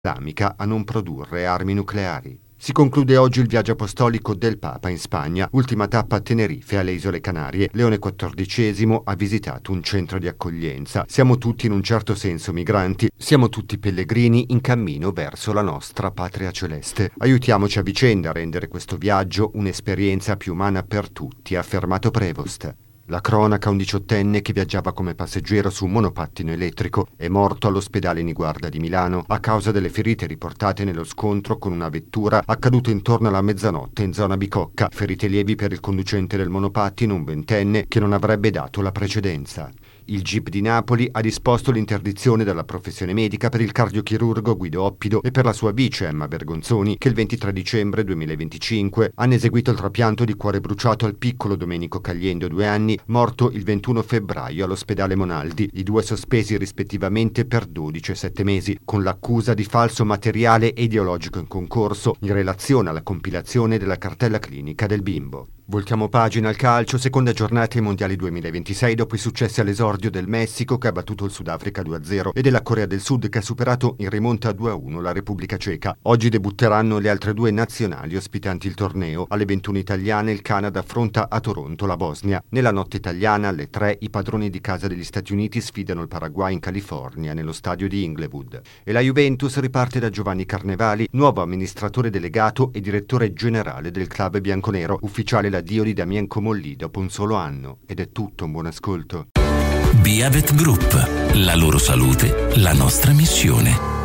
islamica a non produrre armi nucleari. Si conclude oggi il viaggio apostolico del Papa in Spagna, ultima tappa a Tenerife alle Isole Canarie. Leone XIV ha visitato un centro di accoglienza. Siamo tutti in un certo senso migranti, siamo tutti pellegrini in cammino verso la nostra patria celeste. Aiutiamoci a vicenda a rendere questo viaggio un'esperienza più umana per tutti, ha affermato Prevost. La cronaca, un diciottenne che viaggiava come passeggero su un monopattino elettrico, è morto all'ospedale Niguarda di Milano a causa delle ferite riportate nello scontro con una vettura accaduto intorno alla mezzanotte in zona Bicocca. Ferite lievi per il conducente del monopattino, un ventenne che non avrebbe dato la precedenza. Il GIP di Napoli ha disposto l'interdizione dalla professione medica per il cardiochirurgo Guido Oppido e per la sua vice Emma Bergonzoni, che il 23 dicembre 2025 hanno eseguito il trapianto di cuore bruciato al piccolo Domenico Cagliendo, 2 anni, morto il 21 febbraio all'ospedale Monaldi. I due sospesi rispettivamente per 12 e 7 mesi, con l'accusa di falso materiale e ideologico in concorso in relazione alla compilazione della cartella clinica del bimbo. Voltiamo pagina al calcio, seconda giornata ai mondiali 2026 dopo i successi all'esordio del Messico che ha battuto il Sudafrica 2-0 e della Corea del Sud che ha superato in rimonta 2-1 la Repubblica Ceca. Oggi debutteranno le altre due nazionali ospitanti il torneo. Alle 21 italiane il Canada affronta a Toronto la Bosnia. Nella notte italiana alle 3 i padroni di casa degli Stati Uniti sfidano il Paraguay in California nello stadio di Inglewood. E la Juventus riparte da Giovanni Carnevali, nuovo amministratore delegato e direttore generale del club bianconero, ufficiale l'addio di Damien Comolli dopo un solo anno. Ed è tutto, un buon ascolto. Biavet Group, la loro salute, la nostra missione.